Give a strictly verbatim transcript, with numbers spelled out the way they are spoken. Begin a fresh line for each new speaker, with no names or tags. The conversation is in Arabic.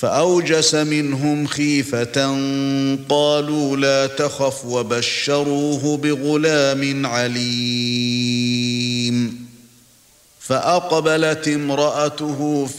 فأوجس منهم خيفة قالوا لا تخف وبشروه بغلام عليم فأقبلت امرأته